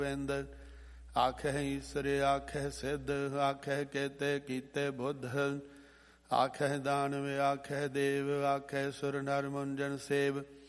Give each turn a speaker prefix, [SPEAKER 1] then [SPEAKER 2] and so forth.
[SPEAKER 1] ਗੋਬਿੰਦ। ਆਖਹਿ ਈਸਰ ਆਖਹਿ ਸਿੱਧ, ਆਖਹਿ ਕੇਤੇ ਕੀਤੇ ਬੁੱਧ। ਆਖਹਿ ਦਾਨਵ ਆਖਹਿ ਦੇਵ, ਆਖਹਿ ਸੁਰ ਨਰ ਮੁੰਜਨ ਸੇਵ।